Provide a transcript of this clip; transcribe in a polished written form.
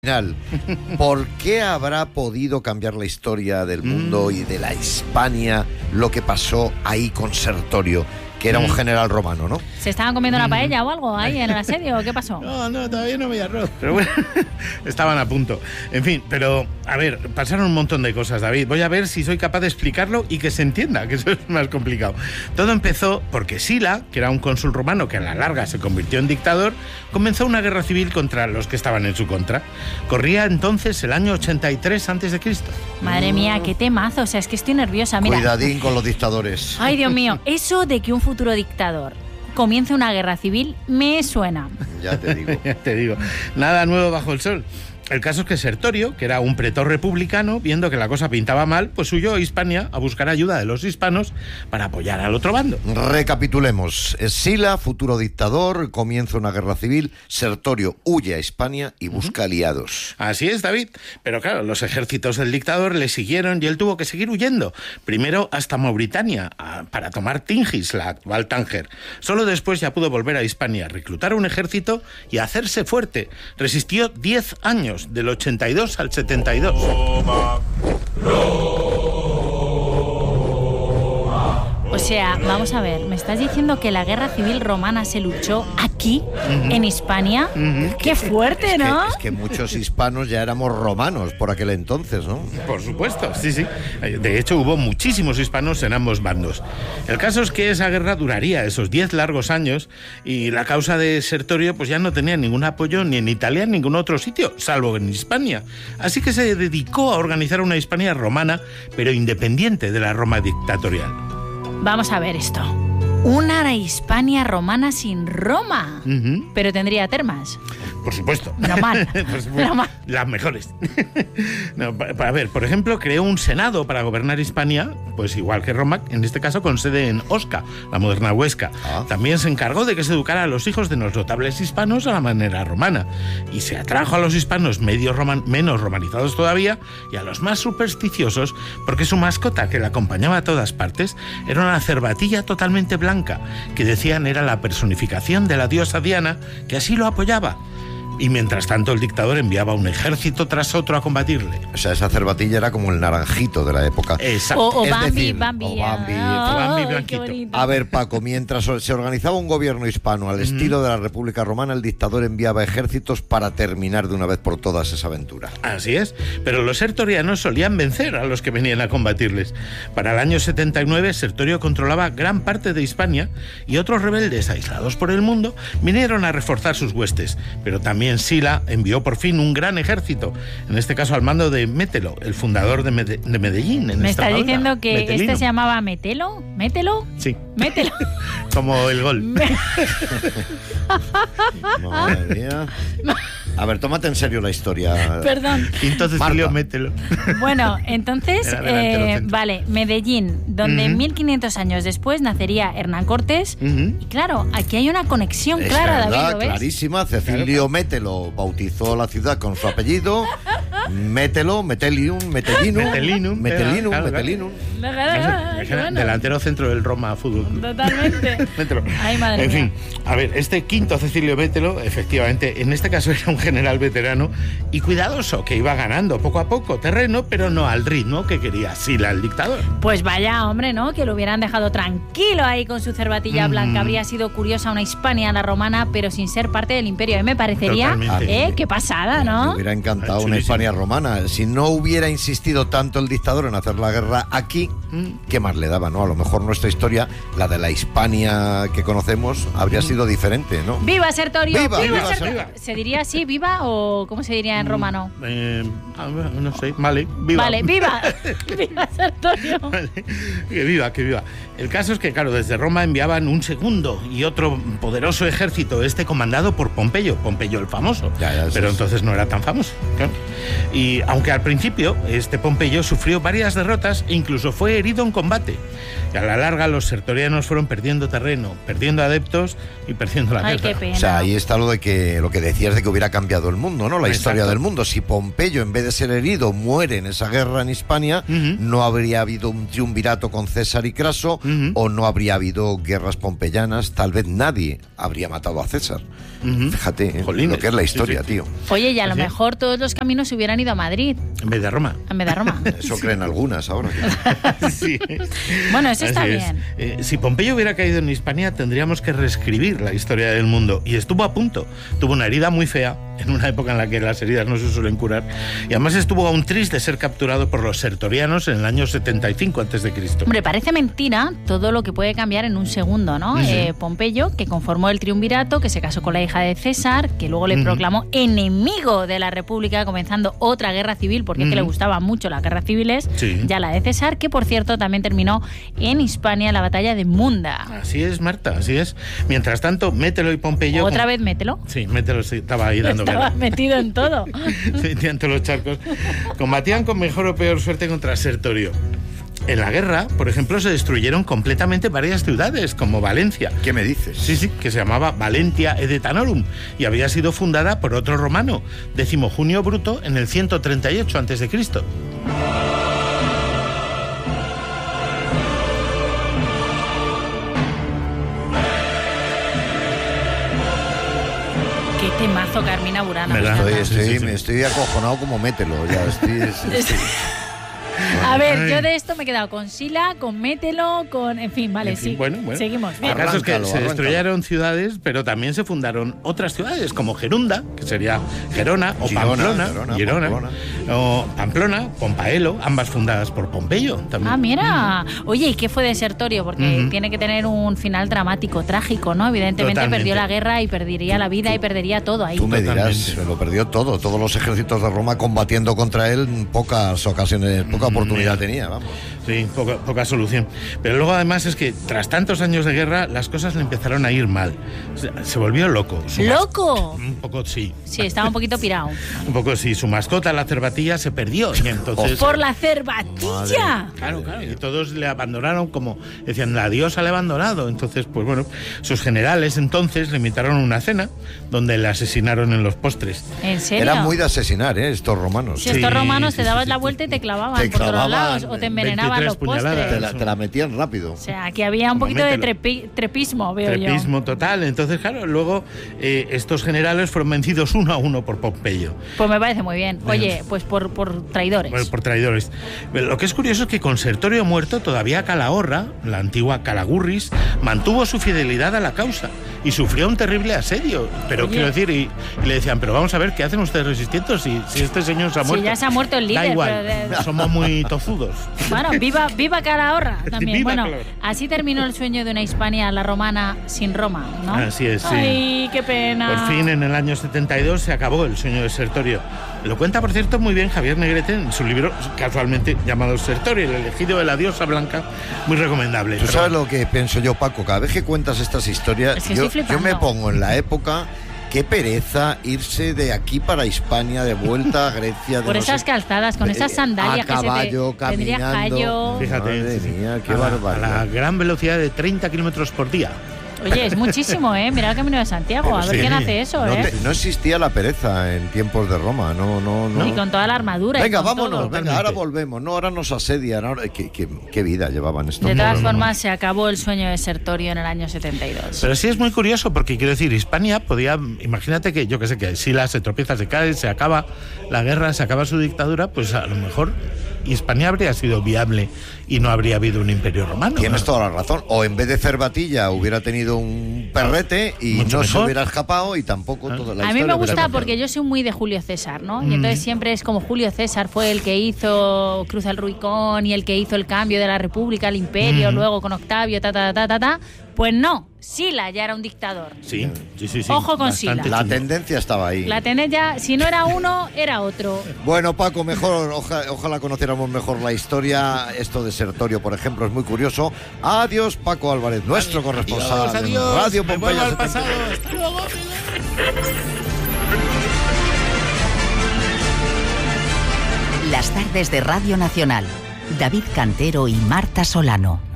Final, ¿por qué habrá podido cambiar la historia del mundo y de la Hispania lo que pasó ahí con Sertorio, que era un general romano, ¿no? ¿Se estaban comiendo una paella o algo ahí en el asedio? ¿Qué pasó? No, todavía no había arroz. Pero bueno, estaban a punto. En fin, pero a ver, pasaron un montón de cosas, David. Voy a ver si soy capaz de explicarlo y que se entienda, que eso es más complicado. Todo empezó porque Sila, que era un cónsul romano que a la larga se convirtió en dictador, comenzó una guerra civil contra los que estaban en su contra. Corría entonces el año 83 a.C. Madre mía, qué temazo. O sea, es que estoy nerviosa. Mira. Cuidadín con los dictadores. Ay, Dios mío. Eso de que un futuro dictador comience una guerra civil me suena. Ya te digo. Ya te digo. Nada nuevo bajo el sol. El caso es que Sertorio, que era un pretor republicano, viendo que la cosa pintaba mal, pues huyó a Hispania a buscar ayuda de los hispanos para apoyar al otro bando. Recapitulemos. Sila, futuro dictador, comienza una guerra civil, Sertorio huye a Hispania y busca aliados. Así es, David. Pero claro, los ejércitos del dictador le siguieron y él tuvo que seguir huyendo. Primero hasta Mauritania, para tomar Tingis, la actual Tánger. Solo después ya pudo volver a Hispania, reclutar un ejército y hacerse fuerte. Resistió 10 años. Del 82 al 72. O sea, vamos a ver, ¿me estás diciendo que la guerra civil romana se luchó aquí, en Hispania? ¡Qué fuerte!, ¿no? Es que muchos hispanos ya éramos romanos por aquel entonces, ¿no? Por supuesto, sí. De hecho, hubo muchísimos hispanos en ambos bandos. El caso es que esa guerra duraría esos 10 largos años y la causa de Sertorio pues ya no tenía ningún apoyo ni en Italia ni en ningún otro sitio, salvo en Hispania. Así que se dedicó a organizar una Hispania romana, pero independiente de la Roma dictatorial. Vamos a ver esto. Una Hispania romana sin Roma. Pero tendría termas. Por supuesto. Normal. Las mejores. No, a ver, por ejemplo, creó un senado para gobernar Hispania, pues igual que Roma, en este caso con sede en Osca, la moderna Huesca. También se encargó de que se educara a los hijos de los notables hispanos a la manera romana. Y se atrajo a los hispanos menos romanizados todavía y a los más supersticiosos, porque su mascota, que la acompañaba a todas partes, era una cervatilla totalmente blanca, que decían era la personificación de la diosa Diana, que así lo apoyaba. Y mientras tanto el dictador enviaba un ejército tras otro a combatirle. O sea, esa cervatilla era como el naranjito de la época. Exacto. O Es Bambi, decir, Bambi. o Bambi. Bambi Qué blanquito. bonito. A ver, Paco, mientras se organizaba un gobierno hispano al estilo de la República Romana, el dictador enviaba ejércitos para terminar de una vez por todas esa aventura. Así es, pero los sertorianos solían vencer a los que venían a combatirles. Para el año 79, Sertorio controlaba gran parte de Hispania y otros rebeldes aislados por el mundo vinieron a reforzar sus huestes, pero también Sila envió por fin un gran ejército, en este caso al mando de Mételo, el fundador de Medellín. ¿Me estás diciendo que este se llamaba Metelo? ¿Mételo? Sí. Mételo. Como el gol. Madre mía. A ver, tómate en serio la historia. Perdón. Quinto Cecilio, Mételo. Bueno, entonces, Era delantero centro. vale, Medellín, donde 1500 años después nacería Hernán Cortés. Y claro, aquí hay una conexión Es clara, verdad, David, ¿lo ves? clarísima. Cecilio Mételo bautizó la ciudad con su apellido. Mételo, Metellinum. Bueno. Delantero centro del Roma Fútbol Club. Totalmente. Mételo. Ay, madre En mía. fin, a ver, este quinto Cecilio Mételo, efectivamente, en este caso era un general veterano y cuidadoso, que iba ganando poco a poco terreno, pero no al ritmo que quería Sila, el dictador. Pues vaya, hombre, ¿no? Que lo hubieran dejado tranquilo ahí con su cervatilla blanca. Habría sido curiosa una Hispania, la romana, pero sin ser parte del imperio. Me parecería, Totalmente. qué pasada, ¿no? Me hubiera encantado una Chulísimo. Hispania romana. Si no hubiera insistido tanto el dictador en hacer la guerra aquí, ¿qué más le daba, no? A lo mejor nuestra historia, la de la Hispania que conocemos, habría sido diferente, ¿no? ¡Viva Sertorio! ¡Viva, viva Sertorio! ¿Se diría así, viva, o cómo se diría en romano? No sé, vale, viva. Vale, viva. ¡Viva Sertorio! Que viva, que viva. El caso es que, claro, desde Roma enviaban un segundo y otro poderoso ejército, comandado por Pompeyo el famoso. Pero entonces no era tan famoso, claro. Y aunque al principio este Pompeyo sufrió varias derrotas e incluso fue herido en combate. Y a la larga los sertorianos fueron perdiendo terreno, perdiendo adeptos y perdiendo la Ay, guerra. qué pena. O sea, ahí está lo que decías de que hubiera cambiado el mundo, ¿no? La historia Exacto. del mundo. Si Pompeyo, en vez de ser herido, muere en esa guerra en Hispania, no habría habido un triunvirato con César y Craso, o no habría habido guerras pompeyanas. Tal vez nadie habría matado a César. Fíjate, lo que es la historia, tío. Oye, y a lo mejor todos los caminos se hubieran ido a Madrid. En vez de a Roma. En vez de a Roma. Eso creen algunas ahora. Sí. Bueno, eso está bien. Si Pompeyo hubiera caído en Hispania, tendríamos que reescribir la historia del mundo. Y estuvo a punto. Tuvo una herida muy fea, en una época en la que las heridas no se suelen curar. Y además estuvo a un tris de ser capturado por los sertorianos en el año 75 a.C. Hombre, parece mentira todo lo que puede cambiar en un segundo, ¿no? Pompeyo, que conformó el triunvirato, que se casó con la hija de César, que luego le proclamó enemigo de la República, comenzando otra guerra civil, porque es que le gustaban mucho las guerras civiles, ya la de César, que por cierto también terminó en Hispania la batalla de Munda. Así es, Marta, así es. Mientras tanto, Mételo y Pompeyo... ¿Otra vez Mételo? Sí, Mételo estaba ahí dando guerra. Estaba metido en todo. Se metían todos los charcos. Combatían con mejor o peor suerte contra Sertorio. En la guerra, por ejemplo, se destruyeron completamente varias ciudades, como Valencia. ¿Qué me dices? Sí, que se llamaba Valentia Edetanorum y había sido fundada por otro romano, Décimo Junio Bruto, en el 138 a.C. Qué temazo, Carmina Burana. Me estoy acojonado como Mételo. Ya estoy... A ver, yo de esto me he quedado con Sila, con Mételo, con... En fin, vale, sí. Bueno. Seguimos. El caso es que se destruyeron ciudades, pero también se fundaron otras ciudades, como Gerunda, que sería Gerona, o Pamplona, o Pamplona, Pompaelo, ambas fundadas por Pompeyo también. Ah, mira. Oye, ¿y qué fue de Sertorio? Porque tiene que tener un final dramático, trágico, ¿no? Evidentemente perdió la guerra y perdería la vida y perdería todo ahí. Tú me dirás, se lo perdió todo. Todos los ejércitos de Roma combatiendo contra él en pocas ocasiones, poca oportunidad tenía, vamos. Sí, poca solución. Pero luego además es que tras tantos años de guerra las cosas le empezaron a ir mal. Se volvió loco. ¿Loco? Un poco sí. Sí, estaba un poquito pirado. Un poco sí. Su mascota, la cervatilla, se perdió. Y entonces, ¡por la cervatilla! Claro. Y todos le abandonaron como decían, la diosa le ha abandonado. Entonces, pues bueno, sus generales entonces le invitaron a una cena donde le asesinaron en los postres. ¿En serio? Era muy de asesinar, estos romanos. Si estos romanos te dabas la vuelta y te clavaban por todos lados o te envenenaban los postres. Te la metían rápido. O sea, aquí había un poquito de trepismo, veo yo. Trepismo total. Entonces, claro, luego estos generales fueron vencidos uno a uno por Pompeyo. Pues me parece muy bien. Oye, pues por traidores. Bueno, por traidores. Lo que es curioso es que con Sertorio muerto, todavía Calahorra, la antigua Calagurris, mantuvo su fidelidad a la causa y sufrió un terrible asedio. Pero quiero decir, y le decían, pero vamos a ver, ¿qué hacen ustedes resistiendo si este señor se ha muerto? Si ya se ha muerto el líder. Da igual, somos muy tozudos. Bueno, viva Calahorra también. Viva bueno, Calahorra. Así terminó el sueño de una Hispania, la romana, sin Roma, ¿no? Así es, sí. Ay, qué pena. Por fin, en el año 72, se acabó el sueño de Sertorio. Lo cuenta, por cierto, muy bien Javier Negrete en su libro, casualmente llamado Sertorio, el elegido de la diosa blanca, muy recomendable. ¿Tú sabes lo que pienso yo, Paco? Cada vez que cuentas estas historias, es que yo me pongo en la época... Qué pereza irse de aquí para Hispania, de vuelta a Grecia. Por esas calzadas, con esas sandalias a caballo, que se te tendría callo. Fíjate, madre mía, qué barbaridad. A la gran velocidad de 30 kilómetros por día. Oye, es muchísimo, ¿eh? Mira el Camino de Santiago, a ver quién hace eso, ¿eh? No existía la pereza en tiempos de Roma, no. Y con toda la armadura. Venga, vámonos, ahora volvemos, no, ahora nos asedian. Ahora, ¿qué vida llevaban estos? De todas formas, se acabó el sueño de Sertorio en el año 72. Pero sí es muy curioso, porque quiero decir, Hispania podía, imagínate que, yo que sé, que Sila se tropieza, se cae, se acaba la guerra, se acaba su dictadura, pues a lo mejor Hispania habría sido viable y no habría habido un imperio romano. Tienes toda la razón. O en vez de cervatilla hubiera tenido un perrete y mucho no mejor. se hubiera escapado y tampoco toda la historia. A mí me gusta hubiera porque yo soy muy de Julio César, ¿no? Y entonces siempre es como Julio César fue el que hizo Cruz el Rubicón y el que hizo el cambio de la República al imperio, luego con Octavio, Pues no, Sila ya era un dictador. Sí. Ojo con bastante Sila. La tendencia estaba ahí. La tendencia, si no era uno, era otro. Bueno, Paco, mejor ojalá conociéramos mejor la historia. Esto de Sertorio, por ejemplo, es muy curioso. Adiós, Paco Álvarez, nuestro corresponsal adiós, en Radio me Pompeya vuelvo al 72. pasado. Hasta luego. Las tardes de Radio Nacional. David Cantero y Marta Solano.